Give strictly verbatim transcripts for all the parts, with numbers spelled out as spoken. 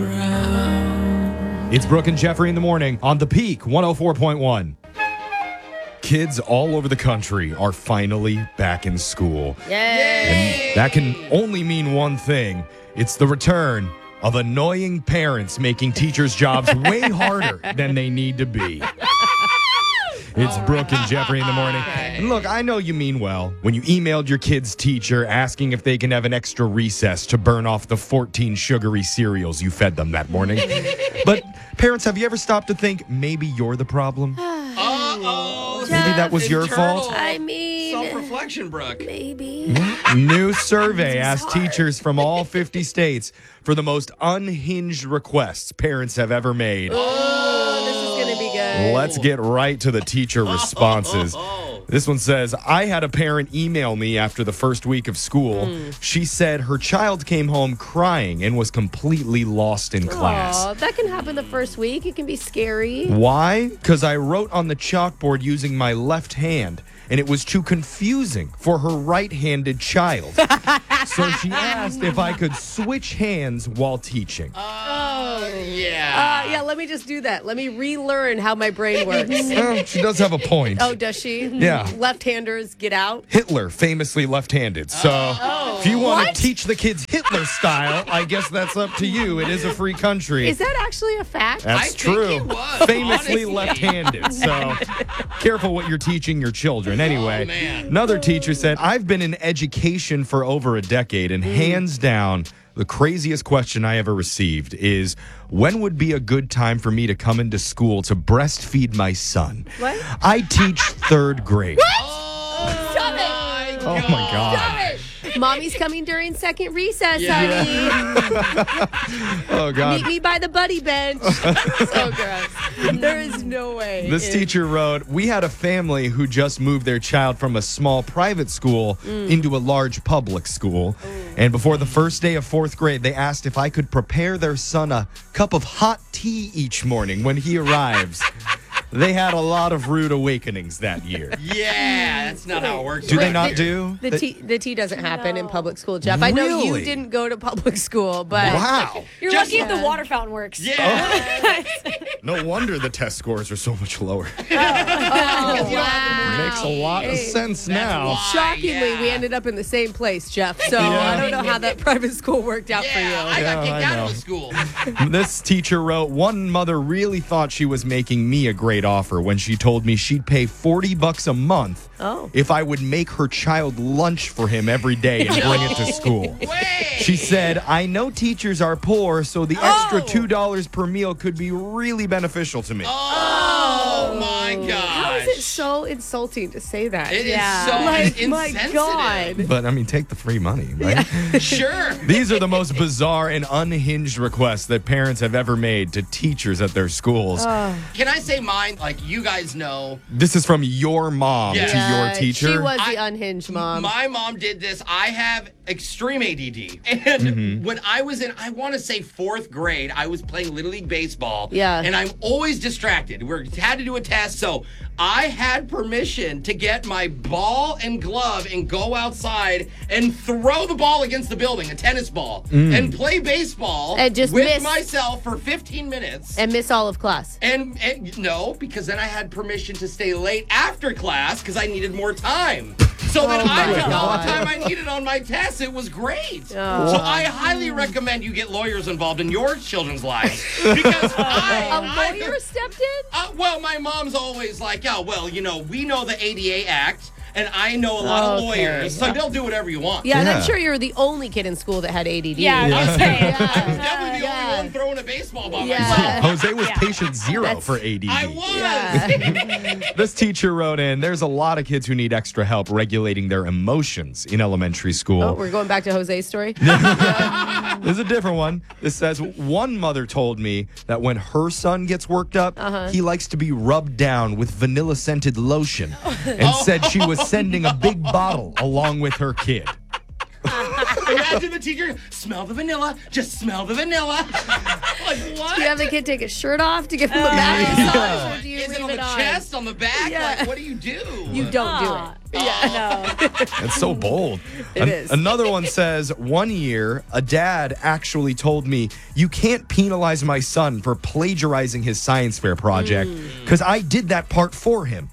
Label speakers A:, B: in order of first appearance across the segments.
A: ground.
B: It's Brooke and Jeffrey in the morning on The Peak one oh four point one. Kids all over the country are finally back in school.
C: Yay!
B: And that can only mean one thing. It's the return of annoying parents making teachers' jobs way harder than they need to be. It's Brooke and Jeffrey in the morning. And look, I know you mean well when you emailed your kid's teacher asking if they can have an extra recess to burn off the fourteen sugary cereals you fed them that morning. But parents, have you ever stopped to think maybe you're the problem?
C: Uh-oh.
B: Maybe that was your
C: Internal
B: fault?
C: I mean,
A: Self-reflection, Brooke.
C: maybe.
B: New survey asked teachers from all fifty states for the most unhinged requests parents have ever made.
C: Oh, this is going to be good.
B: Let's get right to the teacher responses. This one says, I had a parent email me after the first week of school.
C: Mm.
B: She said her child came home crying and was completely lost in class.
C: Aw, that can happen the first week. It can be scary.
B: Why? Because I wrote on the chalkboard using my left hand, and it was too confusing for her right-handed child. So she asked if I could switch hands while teaching.
A: Oh, yeah.
C: Uh, yeah, let me just do that. Let me relearn how my brain works.
B: Well, she does have a point.
C: Oh, does she?
B: Yeah.
C: Left-handers, get out.
B: Hitler, famously left-handed. So if you want
C: What?
B: to teach the kids Hitler style, I guess that's up to you. It is a free country.
C: Is that actually a fact?
B: That's
A: I think
B: true.
A: he was,
B: Famously
A: honestly.
B: left-handed. So careful what you're teaching your children. Anyway,
A: Oh, man.
B: another teacher said, I've been in education for over a decade, and hands down, the craziest question I ever received is, when would be a good time for me to come into school to breastfeed my son?
C: What?
B: I teach third grade.
A: Oh,
C: Stop it.
A: my
B: Oh, my God.
C: Mommy's coming during second recess,
A: Yeah.
C: honey.
B: Oh, God.
C: Meet me by the buddy bench. So gross. There is no way.
B: This
C: it-
B: teacher wrote, we had a family who just moved their child from a small private school into a large public school. And before the first day of fourth grade, they asked if I could prepare their son a cup of hot tea each morning when he arrives. They had a lot of rude awakenings that year.
A: Yeah, that's not how it works.
B: Do they
A: right
B: not
A: here.
B: do?
C: The
B: They-
C: tea, the tea doesn't happen in public school, Jeff. I know you
B: Really?
C: didn't go to public school, but
B: Wow.
D: You're
A: Just-
D: lucky if the water fountain works.
A: Yeah.
B: No wonder the test scores are so much lower.
C: oh, wow.
B: Makes a lot of sense now.
A: why.
C: Shockingly,
A: yeah.
C: we ended up in the same place, Jeff. So
B: Yeah.
C: I don't know how that private school worked out
A: Yeah,
C: for you.
A: I got
B: Yeah,
A: kicked
B: I
A: out
B: know.
A: of the school.
B: This teacher wrote, one mother really thought she was making me a great offer when she told me she'd pay forty bucks a month
C: Oh.
B: if I would make her child lunch for him every day and bring it to school.
A: Way.
B: She said, I know teachers are poor, so the extra
C: Oh.
B: two dollars per meal could be really beneficial to me.
A: Oh, my gosh.
C: How is it so insulting to say that?
A: It is
D: Yeah.
A: so
C: like, my
A: insensitive.
C: God.
B: But, I mean, take the free money, right?
A: Sure.
B: These are the most bizarre and unhinged requests that parents have ever made to teachers at their schools.
A: Can I say mine? Like, you guys know,
B: This is from your mom
A: Yeah.
B: to your teacher.
C: She was the
A: I-
C: unhinged mom.
A: my mom did this. I have extreme A D D. And
B: Mm-hmm.
A: when I was in, I want to say fourth grade, I was playing Little League Baseball.
C: Yeah.
A: And I'm always distracted. We had to do a test. So I had permission to get my ball and glove and go outside and throw the ball against the building, a tennis ball,
B: Mm.
A: and play baseball
C: And just
A: with
C: miss.
A: myself for fifteen minutes.
C: and miss all of class.
A: And, and no, because then I had permission to stay late after class because I needed more time. So then
C: Oh
A: I
C: my
A: took all
C: God.
A: the time I needed on my tests. It was great.
C: Oh.
A: So I highly recommend you get lawyers involved in your children's lives because I,
C: A
A: I
C: lawyer stepped in?
A: uh, well, my mom's always like, yeah, well, you know, we know the A D A Act. And I know a lot of
C: Okay.
A: lawyers, so they'll do whatever you want.
C: Yeah, and
B: Yeah.
C: I'm sure you're the only kid in school that had A D D.
D: Yeah, I was saying.
A: I was definitely the
C: Yeah.
A: only one throwing a baseball by
C: Yeah.
A: myself.
B: Jose was
D: Yeah.
B: patient zero
C: That's-
B: for A D D.
A: I was.
C: Yeah.
B: This teacher wrote in, there's a lot of kids who need extra help regulating their emotions in elementary school.
C: Oh, we're going back to Jose's story?
B: There's a different one. This says, one mother told me that when her son gets worked up,
C: Uh-huh.
B: he likes to be rubbed down with vanilla-scented lotion and said she was sending a big bottle along with her kid.
A: Imagine imagine the teacher, smell the vanilla, just smell the vanilla. Like, what?
C: Do you have the kid take his shirt off to give him a back massage, or do you
A: Is it
C: leave
A: on
C: it
A: the
C: on?
A: chest, on the back?
C: Yeah.
A: Like, what do you do?
C: You don't do it.
D: Yeah. No.
B: That's so bold.
C: It
B: An-
C: is.
B: Another one says, one year, a dad actually told me, you can't penalize my son for plagiarizing his science fair project because I did that part for him.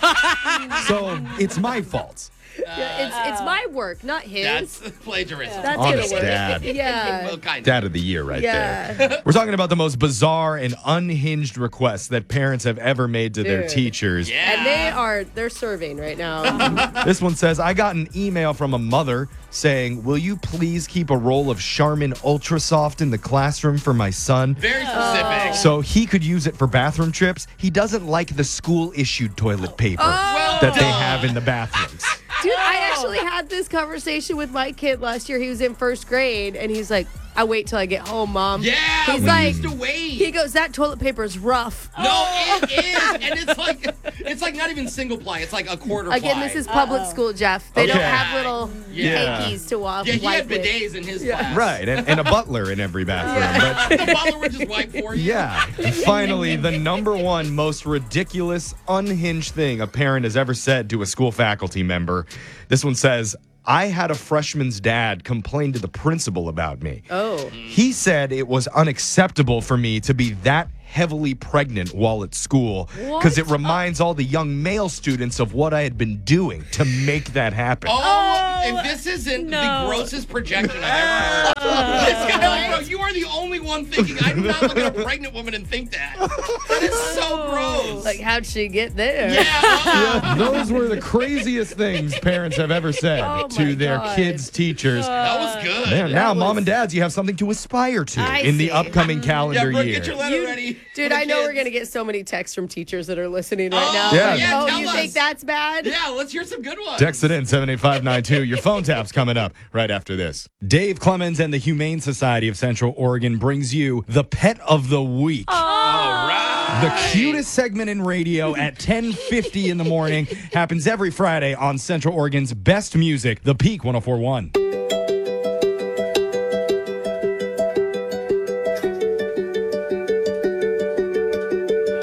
B: So it's my fault.
C: Yeah, it's it's my work, not his.
A: That's plagiarism.
C: That's
B: Honest
C: gonna work.
B: dad.
C: Yeah.
A: Well, kind of.
B: Dad of the year right
C: Yeah.
B: there. We're talking about the most bizarre and unhinged requests that parents have ever made to their
C: Dude.
B: teachers.
A: Yeah.
C: And they are they're serving right now.
B: This one says, I got an email from a mother saying, will you please keep a roll of Charmin Ultra Soft in the classroom for my son?
A: Very specific.
B: So he could use it for bathroom trips. He doesn't like the school-issued toilet paper
A: Well
B: that they
A: done.
B: have in the bathrooms.
C: Dude, I actually had this conversation with my kid last year. He was in first grade, and he's like, I wait till I get home, Mom.
A: Yeah,
C: He's
A: we
C: like,
A: used to wait.
C: he goes, that toilet paper is rough.
A: No, it is, and it's like it's like not even single ply. It's like a quarter
C: Again,
A: ply.
C: this is public school, Jeff. They don't
B: Okay.
C: have little
A: Yeah.
C: hankies to wash.
A: yeah. He
C: wipe
A: had
C: with.
A: bidets in his
C: Yeah.
A: class.
B: Right, and, and a butler in every bathroom.
A: The butler would just wipe for
B: But
A: you.
B: yeah, finally, the number one most ridiculous, unhinged thing a parent has ever said to a school faculty member. This one says, I had a freshman's dad complain to the principal about me.
C: Oh.
B: He said it was unacceptable for me to be that heavily pregnant while at school because it reminds all the young male students of what I had been doing to make that happen.
A: Oh, if this isn't
D: no.
A: the grossest projection I've ever heard. This guy, bro, you are the only one thinking. I do not look at a pregnant woman and think that. That is so gross.
C: Like, how'd she get there?
A: yeah. uh-uh.
B: Those were the craziest things parents have ever said
C: Oh
B: to
C: my
B: their
C: God.
B: kids' teachers.
A: That was good.
B: Man, now,
C: was-
B: mom and dads, you have something to aspire to
C: I
B: in the
C: see.
B: upcoming
A: Yeah,
B: calendar
A: bro,
B: year.
A: get your letter
C: You-
A: ready.
C: Dude,
A: for the
C: I know we're
A: kids.
C: going to get so many texts from teachers that are listening right
A: Oh,
C: now.
B: yeah.
C: Like,
A: yeah,
C: oh,
A: tell
C: you
A: us.
C: think that's bad?
A: Yeah, let's hear some good ones.
B: Text it in, seven eight five nine two. Your phone tap's coming up right after this. Dave Clemens and the Humane Society of Central Oregon brings you the Pet of the Week.
A: All right.
B: The cutest segment in radio at ten fifty in the morning happens every Friday on Central Oregon's best music, The Peak one oh four point one.